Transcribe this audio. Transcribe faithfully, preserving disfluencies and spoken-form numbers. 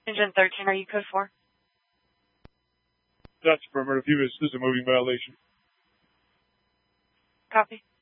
Engine thirteen, are you code four? That's affirmative. He was, this is a moving violation. Copy.